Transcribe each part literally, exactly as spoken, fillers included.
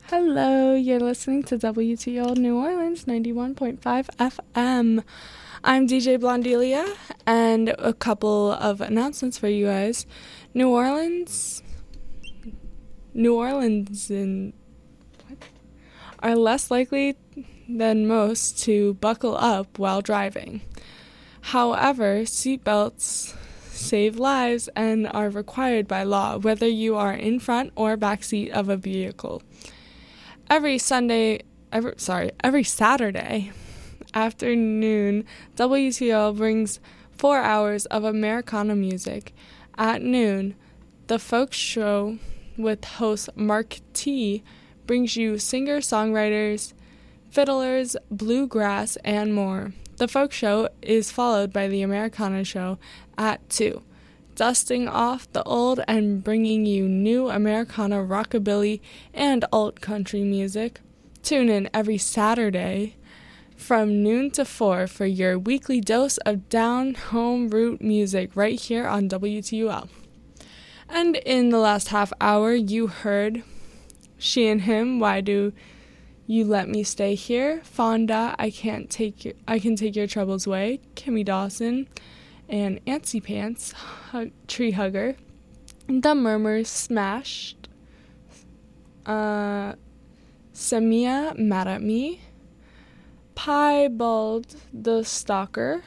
Hello, you're listening to W T O New Orleans ninety-one point five F M. I'm D J Blondelia, and a couple of announcements for you guys. New Orleans, New Orleans in, what? are less likely than most to buckle up while driving. However, seatbelts save lives and are required by law, whether you are in front or back seat of a vehicle. Every Sunday, every, sorry, every Saturday afternoon, W T O brings four hours of Americana music. At noon, the Folk Show with host Mark T brings you singer-songwriters, fiddlers, bluegrass, and more. The Folk Show is followed by the Americana Show at two, dusting off the old and bringing you new Americana, rockabilly, and alt-country music. Tune in every Saturday from noon to four for your weekly dose of down-home root music right here on W T U L. And in the last half hour, you heard She and Him, Why Do You Let Me Stay Here, Fonda, I Can't Take Your, I Can Take Your Troubles Away, Kimmy Dawson, and Antsy Pants, Hug, Tree Hugger, The Murmurs, Smashed, uh, Samia, Mad at Me, Piebald, The Stalker,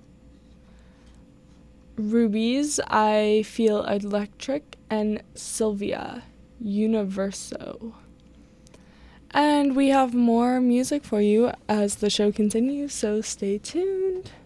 Rubies, I Feel Electric, and Sylvia, Universo. And we have more music for you as the show continues, so stay tuned.